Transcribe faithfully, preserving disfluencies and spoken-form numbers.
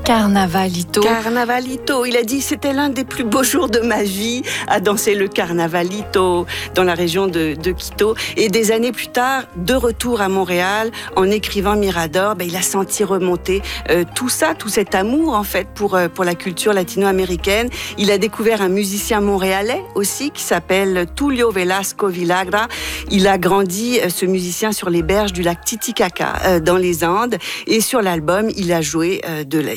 Carnavalito. Carnavalito. Il a dit c'était l'un des plus beaux jours de ma vie à danser le Carnavalito dans la région de, de Quito. Et des années plus tard, de retour à Montréal, en écrivant Mirador, ben, il a senti remonter euh, tout ça, tout cet amour en fait pour, euh, pour la culture latino-américaine. Il a découvert un musicien montréalais aussi qui s'appelle Tulio Velasco Villagra. Il a grandi, euh, ce musicien, sur les berges du lac Titicaca euh, dans les Andes. Et sur l'album, il a joué euh, de